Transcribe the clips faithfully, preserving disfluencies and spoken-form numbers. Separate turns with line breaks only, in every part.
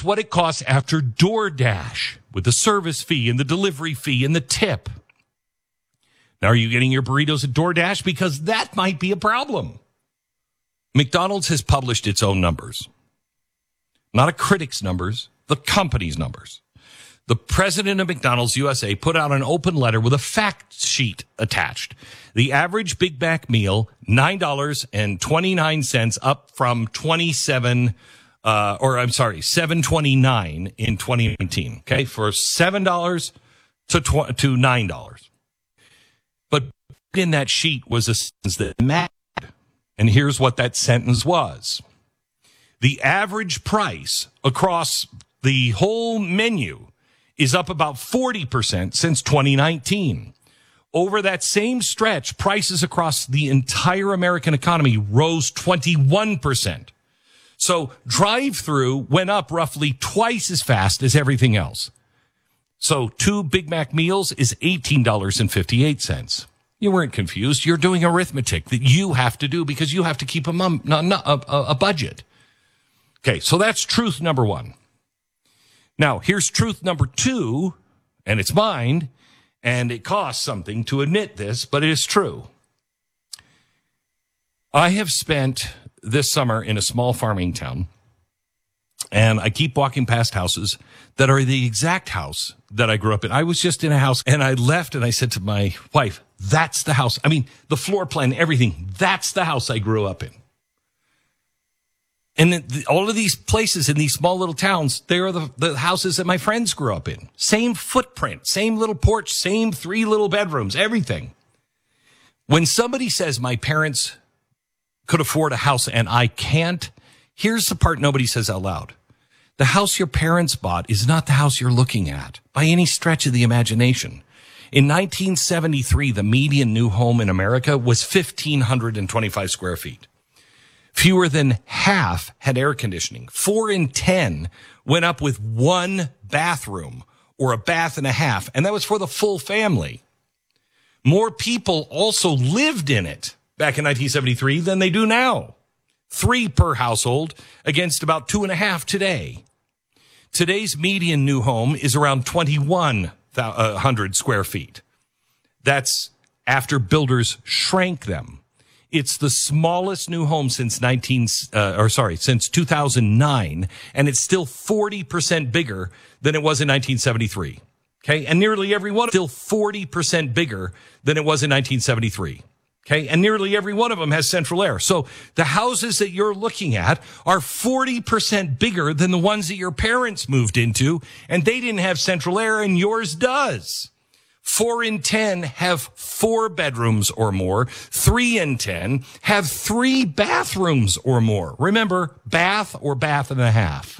Here's what it costs after DoorDash with the service fee and the delivery fee and the tip. Now, are you getting your burritos at DoorDash? Because that might be a problem. McDonald's has published its own numbers. Not a critic's numbers, the company's numbers. The president of McDonald's U S A put out an open letter with a fact sheet attached. The average Big Mac meal, nine dollars and twenty-nine cents, up from twenty-seven, uh, or I'm sorry, seven twenty-nine in twenty nineteen. Okay, for seven dollars to tw- to nine dollars. But in that sheet was a sentence that mattered. And here's what that sentence was. The average price across the whole menu is up about forty percent since twenty nineteen. Over that same stretch, prices across the entire American economy rose twenty-one percent. So drive-through went up roughly twice as fast as everything else. So two Big Mac meals is eighteen dollars and fifty-eight cents. You weren't confused. You're doing arithmetic that you have to do because you have to keep a, mum, a, a, a budget. Okay, so that's truth number one. Now, here's truth number two, and it's mine, and it costs something to admit this, but it is true. I have spent this summer in a small farming town, and I keep walking past houses that are the exact house that I grew up in. I was just in a house, and I left, and I said to my wife, that's the house. I mean, the floor plan, everything, that's the house I grew up in. And the, all of these places in these small little towns, they are the, the houses that my friends grew up in. Same footprint, same little porch, same three little bedrooms, everything. When somebody says my parents could afford a house and I can't, here's the part nobody says out loud. The house your parents bought is not the house you're looking at by any stretch of the imagination. In nineteen seventy-three, the median new home in America was one thousand five hundred twenty-five square feet. Fewer than half had air conditioning. Four in ten went up with one bathroom or a bath and a half, and that was for the full family. More people also lived in it back in nineteen seventy-three than they do now. Three per household against about two and a half today. Today's median new home is around twenty-one hundred square feet. That's after builders shrank them. It's the smallest new home since nineteen, uh, or sorry, since two thousand nine, and it's still forty percent bigger than it was in nineteen seventy-three. Okay, and nearly every one still forty percent bigger than it was in nineteen seventy-three. Okay, and nearly every one of them has central air. So the houses that you're looking at are forty percent bigger than the ones that your parents moved into, and they didn't have central air, and yours does. Four in ten have four bedrooms or more. Three in ten have three bathrooms or more. Remember, bath or bath and a half.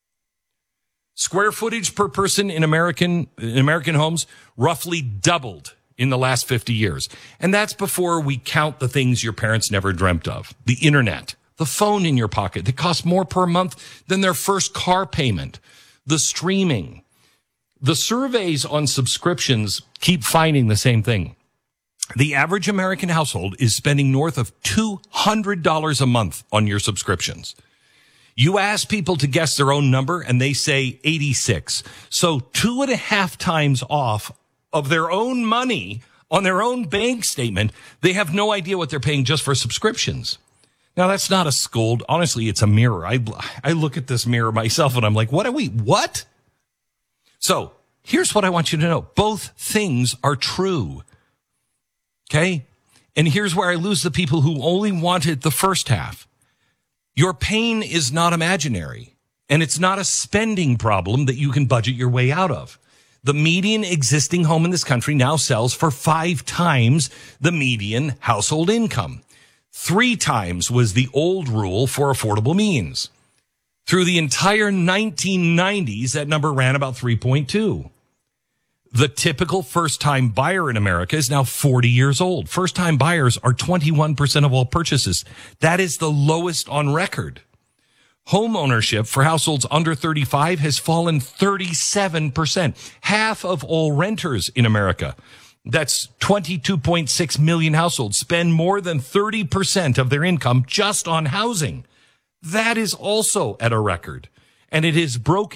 Square footage per person in American, in American homes roughly doubled in the last fifty years. And that's before we count the things your parents never dreamt of. The internet, the phone in your pocket that costs more per month than their first car payment, the streaming. The surveys on subscriptions keep finding the same thing. The average American household is spending north of two hundred dollars a month on your subscriptions. You ask people to guess their own number and they say eighty-six. So two and a half times off of their own money on their own bank statement. They have no idea what they're paying just for subscriptions. Now, that's not a scold. Honestly, it's a mirror. I, I look at this mirror myself and I'm like, what are we, what? So here's what I want you to know. Both things are true. Okay? And here's where I lose the people who only wanted the first half. Your pain is not imaginary, and it's not a spending problem that you can budget your way out of. The median existing home in this country now sells for five times the median household income. Three times was the old rule for affordable means. Through the entire nineteen nineties, that number ran about three point two. The typical first-time buyer in America is now forty years old. First-time buyers are twenty-one percent of all purchases. That is the lowest on record. Home ownership for households under thirty-five has fallen thirty-seven percent. Half of all renters in America, that's twenty-two point six million households, spend more than thirty percent of their income just on housing. That is also at a record, and it is broken.